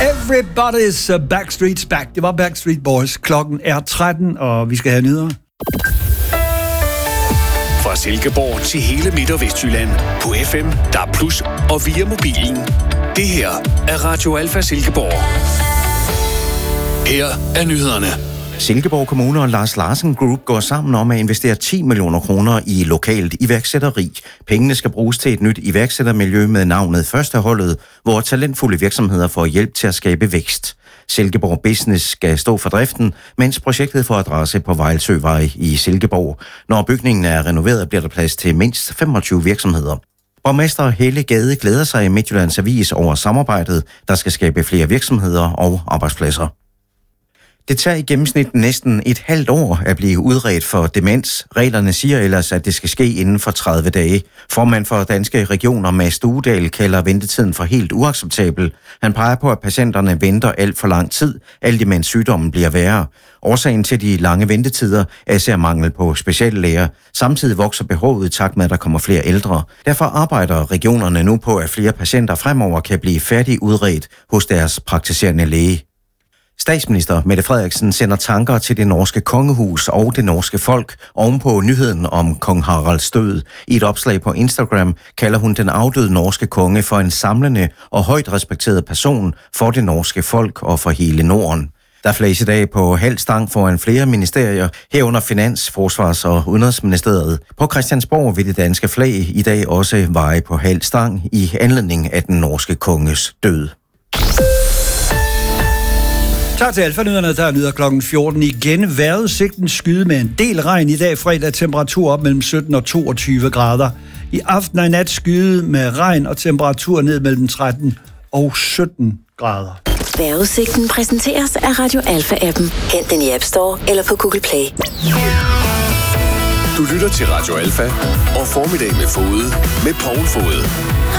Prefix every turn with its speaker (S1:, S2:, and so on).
S1: Everybody's Backstreet's back. Det var Backstreet Boys. Klokken er 13, og vi skal have nyheder.
S2: Fra Silkeborg til hele Midt- og Vestjylland. På FM, DAB+, og via mobilen. Det her er Radio Alfa Silkeborg. Her er nyhederne.
S3: Silkeborg Kommune og Lars Larsen Group går sammen om at investere 10 millioner kroner i lokalt iværksætteri. Pengene skal bruges til et nyt iværksættermiljø med navnet Førsteholdet, hvor talentfulde virksomheder får hjælp til at skabe vækst. Silkeborg Business skal stå for driften, mens projektet får adresse på Vejlsøvej i Silkeborg. Når bygningen er renoveret, bliver der plads til mindst 25 virksomheder. Borgmester Helle Gade glæder sig i Midtjyllands Avis over samarbejdet, der skal skabe flere virksomheder og arbejdspladser. Det tager i gennemsnit næsten et halvt år at blive udredt for demens. Reglerne siger ellers, at det skal ske inden for 30 dage. Formand for Danske Regioner, Mads Duedal, kalder ventetiden for helt uacceptabel. Han peger på, at patienterne venter alt for lang tid, alt imens sygdommen bliver værre. Årsagen til de lange ventetider er især mangel på speciallæger. Samtidig vokser behovet i takt med, at der kommer flere ældre. Derfor arbejder regionerne nu på, at flere patienter fremover kan blive færdigudredt hos deres praktiserende læge. Statsminister Mette Frederiksen sender tanker til det norske kongehus og det norske folk ovenpå nyheden om kong Haralds død. I et opslag på Instagram kalder hun den afdøde norske konge for en samlende og højt respekteret person for det norske folk og for hele Norden. Der flages i dag på halv stang foran flere ministerier, herunder Finans-, Forsvars- og Udenrigsministeriet. På Christiansborg vil det danske flag i dag også veje på halv stang i anledning af den norske konges død.
S1: Tak til Alfa-nyhederne, der er nyheder klokken 14 igen. Vejrudsigten skyde med en del regn i dag fredag, temperatur op mellem 17 og 22 grader. I aften og i nat skyde med regn og temperatur ned mellem 13 og 17 grader.
S4: Vejrudsigten præsenteres af Radio Alfa-appen. Hent den i App Store eller på Google Play.
S2: Du lytter til Radio Alfa og Formiddag med Fode med Poul Fode.